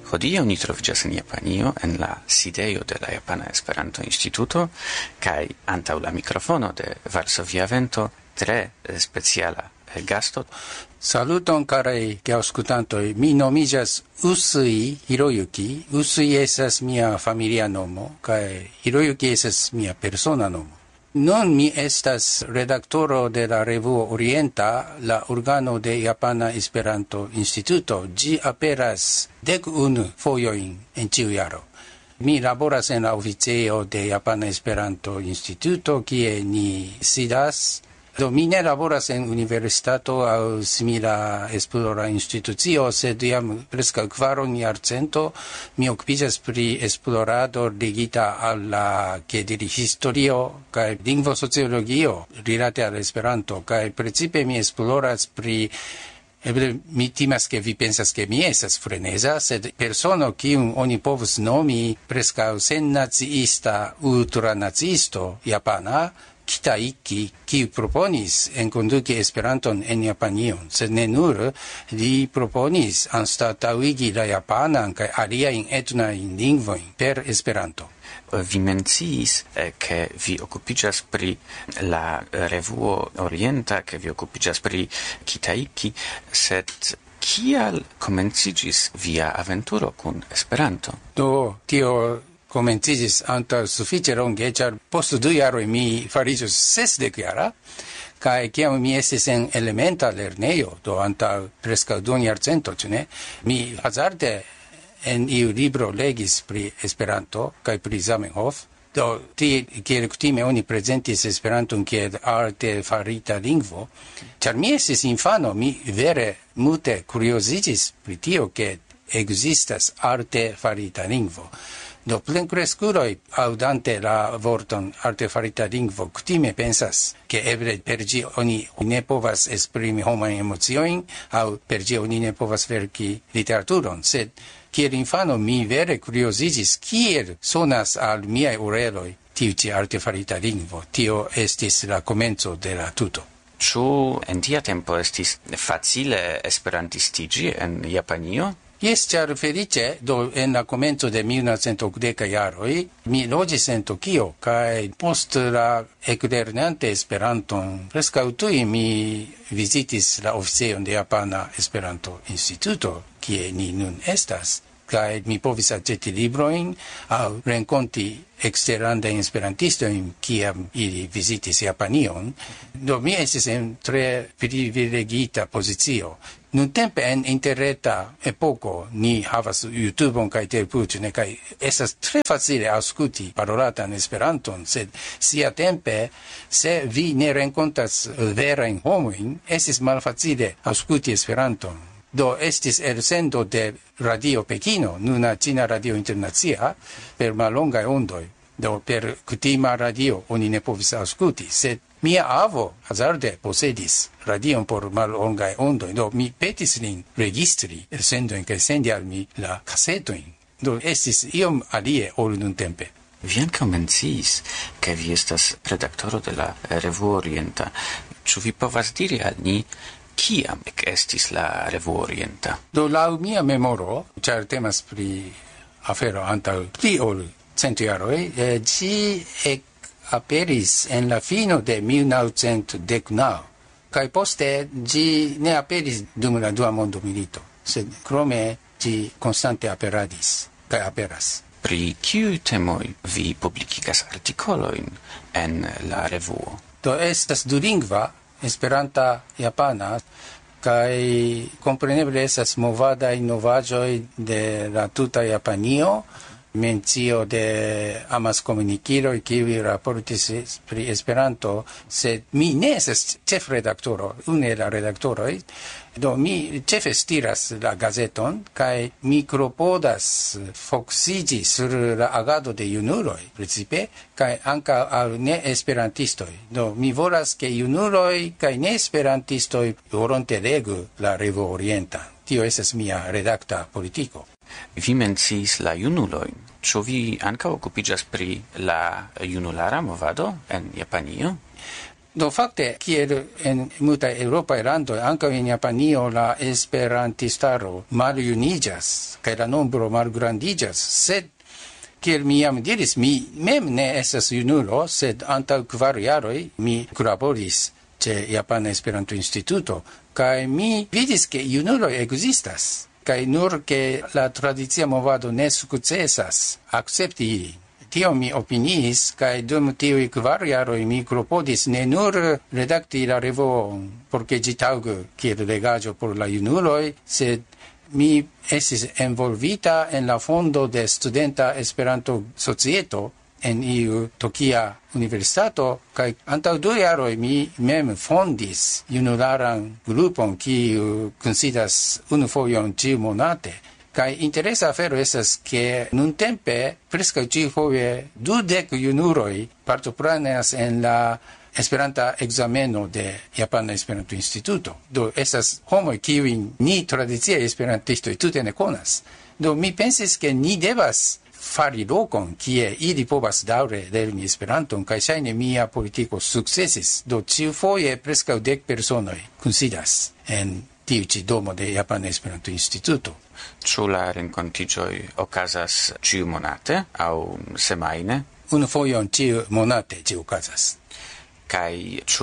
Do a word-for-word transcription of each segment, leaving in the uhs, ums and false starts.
Hodiaŭ ni troviĝas en Japanio, en la sidejo de la Japana Esperanto-Instituto, kaj antaŭ la mikrofono de Varsovia Vento tre speciala gasto. Saluton karaj geaŭskultantoj, mi nomiĝas Usui Hiroyuki. Usui estas mia familia nomo, kaj Hiroyuki estas mia persona nomo. Nun mi estas redaktoro de la revuo Orienta, la organo de Japana Esperanto-Instituto. Ĝi aperas dek unu fojojn en ĉiu jaro. Mi laboras en la oficejo de Japana Esperanto-Instituto, kie ni sidas. Do mi ne laboras en universitato aŭ simila esplora institucio, sed jam preskaŭ kvaron jarcento mi okupiĝas pri esplorado ligita al la, kiel diri, historio kaj lingvosociologio rilate al Esperanto, kaj precipe mi esploras pri Eble mi timas ke vi pensas ke mi estas freneza, sed persono kiun oni povus nomi preskaŭ sennaciista ultranaciisto japana, Kitaiki, kiu proponis enkonduki Esperanton en Japanion, sed ne nur li proponis anstataŭigi la japanan kaj aliajn etnajn lingvojn per Esperanto. Vi menciis che vi occupigas pri la revuo Orienta, che vi occupigas pri Kitaiki, sed kial komenciĝis via aventuro kun Esperanto? Do tio komenciĝis antaŭ sufiĉe longe, ĉar post du jaroj mi fariĝos sesdekjara, kaj kiam mi estis en elementa lernejo, do antaŭ preskaŭ duonjarcento, ĉu ne, mi hazarde en iu libro legis pri Esperanto kaj pri Zamenhof. Do tie, kiel kutime oni prezentis Esperanton kiel arte farita lingvo, ĉar mi estis infano, mi vere multe kurioziĝis pri tio, ke ekzistas arte farita lingvo. Do plenkreskuloj, aŭdante la vorton artefarita lingvo, kutime pensas, ke eble per ĝi oni ne povas esprimi homajn emociojn, aŭ per ĝi oni ne povas verki literaturon, sed kiel infano mi vere kurioziĝis, kiel sonas al miaj oreloj tiu ĉi artefarita lingvo. Tio estis la komenco de la tuto. Ĉu en tia tempo estis facile esperantistiĝi en Japanio? Jes, ĉar feliĉe, do en la komenco de mil novecent okdekaj jaroj mi loĝis en Tokio, kaj post la eklernante Esperanton preskaŭ tuj mi vizitis la oficejon de Japana Esperanto-Instituto, kie ni nun estas, kaj mi povis aĉeti librojn aŭ renkonti eksterlandajn esperantistojn kiam ili vizitis Japanion. Do mi estis en tre privilegita pozicio. Nuntempe en interreta epoko ni havas YouTubeon kaj tiel plu, kaj estas tre facile aŭskulti parolatan Esperanton, sed siatempe, se vi ne renkontas verajn homojn, estis malfacile aŭskulti Esperanton. Do estis elsendo de Radio Pekino, nuna Ĉina Radio Internacia, per mallongaj ondoj. Do per kutima radio oni ne povis aŭskulti, sed mia avo hazarde posedis radion por mallongaj ondoj. Do mi petis lin registri elsendojn kaj sendi al mi la kasetojn. Do estis iom alie ol nuntempe. Vi ankaŭ menciis, ke vi estas redaktoro de la revuo Orienta. Ĉu vi povas diri al ni kiam ekestis la revuo Orienta? Do laŭ mia memoro, ĉar temas pri afero antaŭ pli ol cent jaroj, ĝi ekaperis en la fino de mil novecent dek naŭ, kaj poste ĝi ne aperis dum la dua mondmilito, sed krome ĝi konstante aperadis kaj aperas. Pri kiuj temoj vi publikigas artikolojn en la revuo? Do estas dulingva, Esperanta japana, kaj kompreneble estas movadaj novaĵoj de la tuta Japanio, mencio de amaskomunikiloj kiuj raportis pri Esperanto, sed mi ne estas ĉefredaktoro, unu el la redaktoroj. Do mi ĉefe stiras la gazeton kaj mi klopodas fokusiĝi sur la agado de junuloj precipe kaj ankaŭ al neesperantistoj. Do mi volas ke junuloj kaj neesperantistoj volonte legu la revuo Orienta. Tio estas mia redakta politiko. Vi menciis la junulojn. Ĉu vi ankaŭ okupiĝas pri la junulara movado en Japanio? Do fakte, kiel en multaj eŭropaj landoj, ankaŭ en Japanio la esperantistaro maljuniĝas kaj la nombro malgrandiĝas, sed kiel mi jam diris, mi mem ne estas junulo, sed antaŭ kvar jaroj mi kunlaboris ĉe Japana Esperanto-Instituto, kaj mi vidis, ke junuloj ekzistas, kaj nur ke la tradicia movado ne sukcesas akcepti ilin. Tio mi opiniis, kaj dum tiuj kvar jaroj mi klopodis ne nur redakti la revuon, por ke ĝi taŭgu kiel legaĵo por la junuloj, sed mi estis envolvita en la fondo de Studenta Esperanto-Societo en iu Tokia universitato, kaj antaŭ du jaroj mi mem fondis junularan grupon, kiu kunsidas unu fojon ĉiumonate. Kaj interesa afero estas, ke nuntempe preskaŭ ĉiufoje dudek junuloj partoprenas en la Esperanta ekzameno de Japana Esperanto-Instituto. Do estas homoj kiujn ni tradiciaj esperantistoj tute ne konas. Do mi pensis, ke ni devas fari lokon kie ili povas daŭre lerni Esperanton, kaj ŝajne mia politiko sukcesis. Do ĉiufoje preskaŭ dek personoj kunsidas en tiu ĉi domo de Japana Esperanto-Instituto. Ĉu la renkontiĝoj okazas ĉiumonate aŭ semajne? Unu fojon ĉiumonate ĝi okazas. Kaj ĉu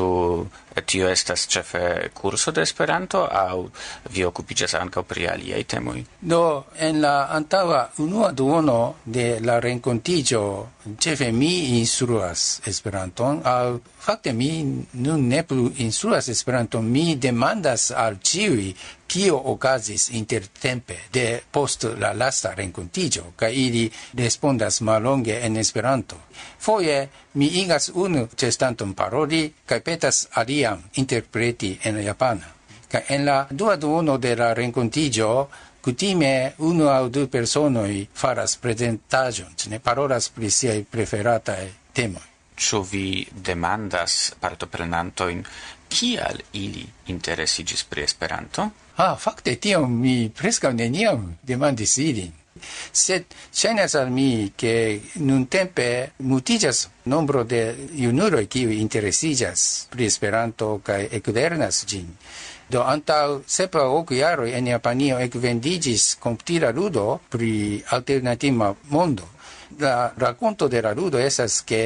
tio estas ĉefe kurso de Esperanto aŭ vi okupiĝas ankaŭ pri aliaj temoj? Do en la antaŭa unua duono de la renkontiĝo ĉefe mi instruas Esperanton, aŭ fakte mi nun ne plu instruas Esperanton, mi demandas al ĉiuj kio okazis intertempe de post la lasta renkontiĝo, kaj ili respondas mallonge en Esperanto. Foje mi igas unu ĉeestanton paroli kaj petas alian interpreti en japana. Kaj en la dua duono de la renkontiĝo kutime unu aŭ du personoj faras prezentaĵon, ne parolas pri siaj preferataj temoj. Ĉu vi demandas partoprenantojn kial ili interesiĝis pri Esperanto? Ah, fakte tion mi preskaŭ neniam demandis ilin. Sed ŝajnas al mi, ke nuntempe multiĝas nombro de junuloj kiuj interesiĝas pri Esperanto kaj eklernas ĝin. Do antaŭ sep aŭ ok jaroj en Japanio ekvendiĝis komputila ludo pri alternativa mondo. La rakonto de la ludo estas, ke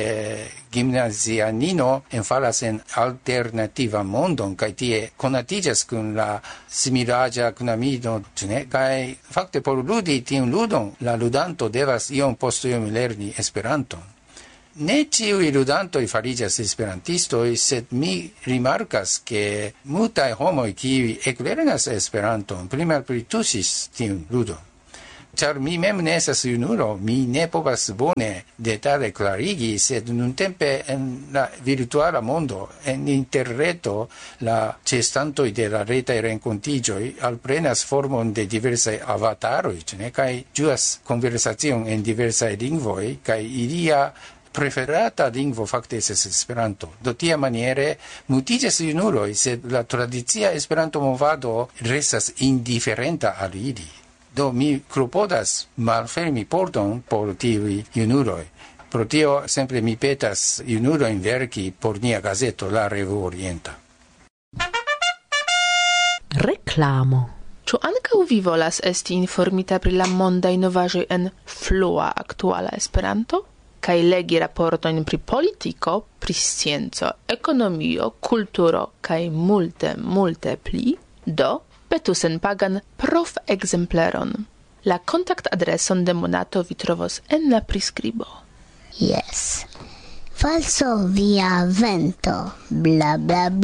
gimnazianino enfalas en alternativa mondon kaj tie konatiĝas kun la similaĝa knabino, ĉu ne? Kaj fakte por ludi tiun ludon la ludanto devas iom post iom lerni Esperanton. Ne ĉiuj ludantoj fariĝas esperantistoj, sed mi rimarkas, ke multaj homoj kiuj eklernas Esperanton pli malpli tuŝis tiun ludon. Ĉar mi mem ne estas junulo, mi ne povas bone detale klarigi, sed nuntempe en la virtuala mondo, en interreto, la ĉeestantoj de la retaj renkontiĝoj alprenas formon de diversaj avataroj, ĉu ne? Kaj ĝuas konversacion en diversaj lingvoj, kaj ilia preferata lingvo fakte estas Esperanto. Do tiamaniere multiĝas junuloj, sed la tradicia Esperanto-movado restas indiferenta al ili. Do mi klopodas malfermi pordon por tiuj junuloj. Pro tio sempre mi petas junulojn verki por nia gazeto La Revuo Orienta. Reklamo. Ĉu ankaŭ vi volas esti informita pri la mondaj novaĵoj en flua aktuala Esperanto? Kaj legi raportojn pri politiko, pri scienco, ekonomio, kulturo kaj multe, multe pli? Do petu senpagan prof-ekzempleron. La kontakt-adreson de Monato vi trovos en la priskribo. Yes. Falso via vento. Bla bla bla.